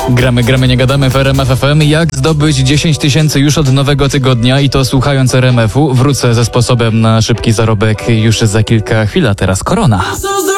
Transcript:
Gramy, nie gadamy w RMF FM. Jak zdobyć 10 tysięcy już od nowego tygodnia i to słuchając RMF-u? Wrócę ze sposobem na szybki zarobek już za kilka chwil, a teraz korona.